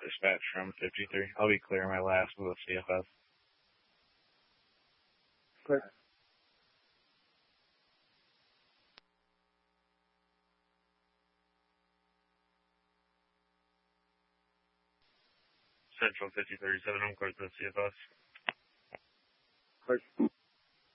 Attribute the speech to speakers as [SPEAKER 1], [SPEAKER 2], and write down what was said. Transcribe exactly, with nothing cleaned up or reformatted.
[SPEAKER 1] Dispatch from fifty-three. I'll be clear my last with C F S.
[SPEAKER 2] Clear.
[SPEAKER 1] Central fifty thirty-seven, I'm clear to C F S.
[SPEAKER 2] Clear.